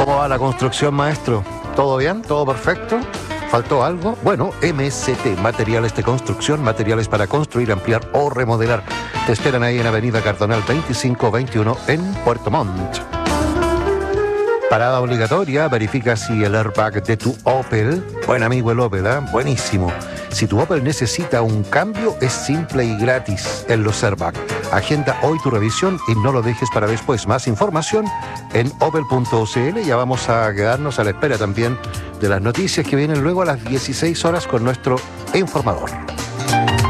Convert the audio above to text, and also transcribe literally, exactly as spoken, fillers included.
¿Cómo va la construcción, maestro? ¿Todo bien? ¿Todo perfecto? ¿Faltó algo? Bueno, M S T, materiales de construcción, materiales para construir, ampliar o remodelar. Te esperan ahí en Avenida Cardonal veinticinco veintiuno en Puerto Montt. Parada obligatoria, verifica si el airbag de tu Opel, buen amigo el Opel, ¿eh? Buenísimo. Si tu Opel necesita un cambio, es simple y gratis en los airbag. Agenda hoy tu revisión y no lo dejes para después. Más información en opel punto c l. Ya vamos a quedarnos a la espera también de las noticias que vienen luego a las dieciséis horas con nuestro informador.